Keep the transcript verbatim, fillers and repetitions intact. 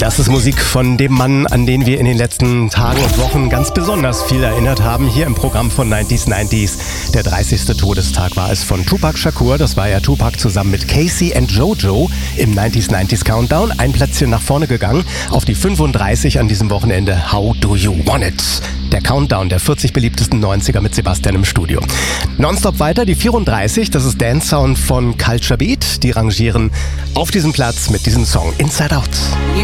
Das ist Musik von dem Mann, an den wir in den letzten Tagen und Wochen ganz besonders viel erinnert haben. Hier im Programm von neunzig neunzig. Der dreißigste Todestag war es von Tupac Shakur. Das war ja Tupac zusammen mit Casey and Jojo im neunzig neunzig Countdown. Ein Plätzchen nach vorne gegangen auf die fünfunddreißig an diesem Wochenende. How do you want it? Der Countdown der vierzig beliebtesten neunziger mit Sebastian im Studio. Nonstop weiter, die vierunddreißig. Das ist Dance Sound von Culture Beat. Die rangieren auf diesem Platz mit diesem Song Inside Out.